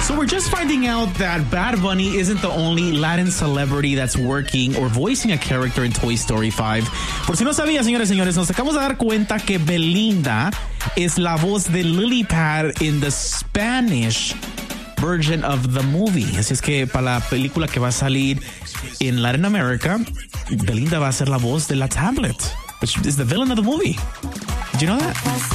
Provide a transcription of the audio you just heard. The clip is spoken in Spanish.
So we're just finding out that Bad Bunny isn't the only Latin celebrity that's working or voicing a character in Toy Story 5. Por si no sabía, señores, nos acabamos de dar cuenta que Belinda es la voz de Lily Pad in the Spanish version of the movie. Así es que para la película que va a salir en Latin America, Belinda va a ser la voz de la tablet, which is the villain of the movie. Did you know that?